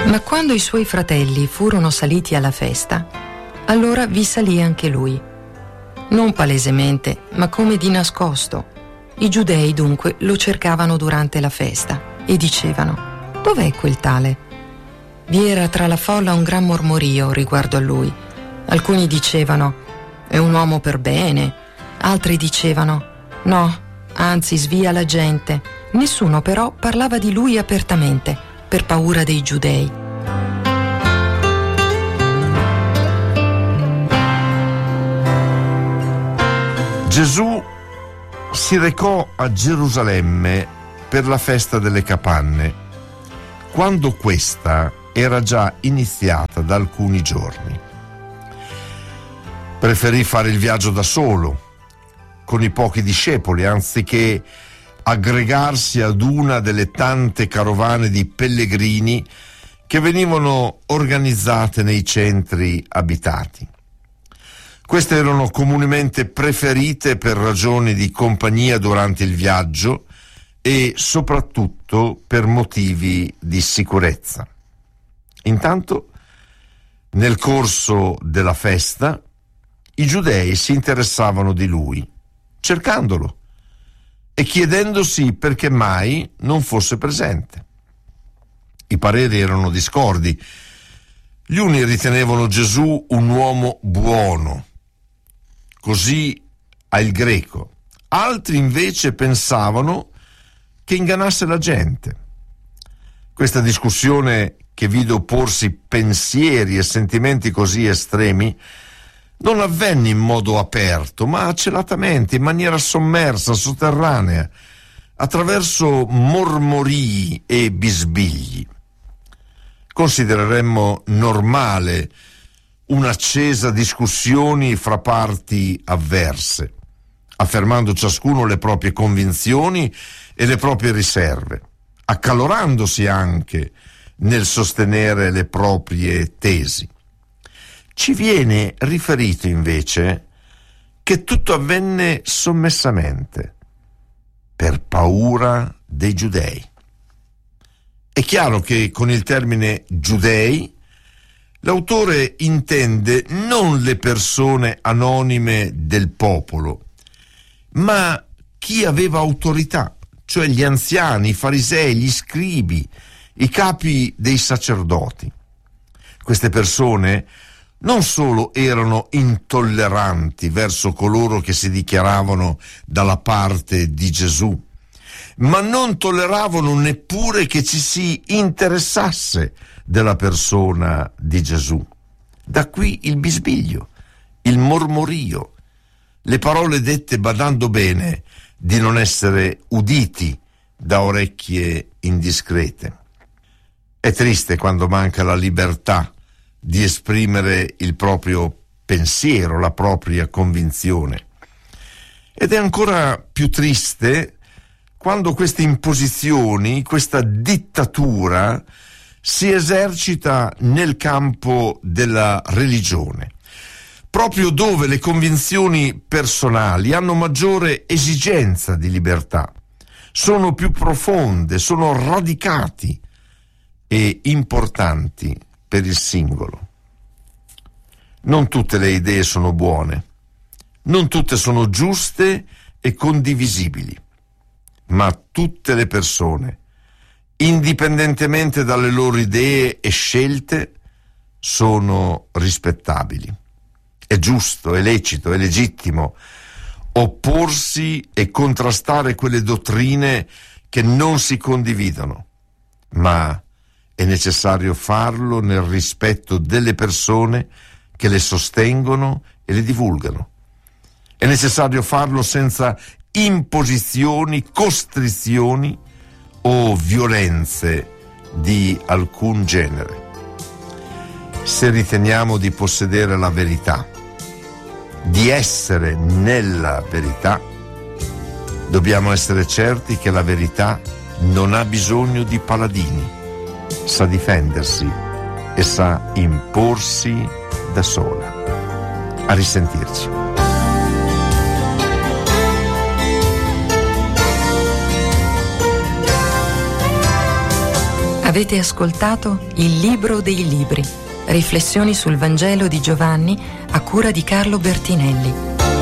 Ma quando i suoi fratelli furono saliti alla festa, allora vi salì anche lui. Non palesemente, ma come di nascosto. I giudei dunque lo cercavano durante la festa e dicevano: dov'è quel tale? Vi era tra la folla un gran mormorio riguardo a lui. Alcuni dicevano: è un uomo per bene. Altri dicevano: no, anzi svia la gente. Nessuno però parlava di lui apertamente, per paura dei giudei. Gesù si recò a Gerusalemme per la festa delle capanne, quando questa era già iniziata da alcuni giorni. Preferì fare il viaggio da solo, con i pochi discepoli, anziché aggregarsi ad una delle tante carovane di pellegrini che venivano organizzate nei centri abitati. Queste erano comunemente preferite per ragioni di compagnia durante il viaggio e soprattutto per motivi di sicurezza. Intanto, nel corso della festa, i giudei si interessavano di lui, cercandolo e chiedendosi perché mai non fosse presente. I pareri erano discordi. Gli uni ritenevano Gesù un uomo buono, così al greco. Altri invece pensavano che ingannasse la gente. Questa discussione, che vide opporsi pensieri e sentimenti così estremi, non avvenne in modo aperto, ma celatamente, in maniera sommersa, sotterranea, attraverso mormorii e bisbigli. Considereremmo normale un'accesa discussione fra parti avverse, affermando ciascuno le proprie convinzioni e le proprie riserve, accalorandosi anche nel sostenere le proprie tesi. Ci viene riferito invece che tutto avvenne sommessamente, per paura dei giudei. È chiaro che con il termine giudei l'autore intende non le persone anonime del popolo, ma chi aveva autorità, cioè gli anziani, i farisei, gli scribi, i capi dei sacerdoti. Queste persone non solo erano intolleranti verso coloro che si dichiaravano dalla parte di Gesù, ma non tolleravano neppure che ci si interessasse della persona di Gesù. Da qui il bisbiglio, il mormorio, le parole dette badando bene di non essere uditi da orecchie indiscrete. È triste quando manca la libertà di esprimere il proprio pensiero, la propria convinzione. Ed è ancora più triste quando queste imposizioni, questa dittatura si esercita nel campo della religione, proprio dove le convinzioni personali hanno maggiore esigenza di libertà, sono più profonde, sono radicati e importanti per il singolo. Non tutte le idee sono buone, non tutte sono giuste e condivisibili, ma tutte le persone, indipendentemente dalle loro idee e scelte, sono rispettabili. È giusto, è lecito, è legittimo opporsi e contrastare quelle dottrine che non si condividono, ma è necessario farlo nel rispetto delle persone che le sostengono e le divulgano. È necessario farlo senza imposizioni, costrizioni o violenze di alcun genere. Se riteniamo di possedere la verità, di essere nella verità, dobbiamo essere certi che la verità non ha bisogno di paladini, sa difendersi e sa imporsi da sola. A risentirci. Avete ascoltato Il Libro dei Libri, riflessioni sul Vangelo di Giovanni a cura di Carlo Bertinelli.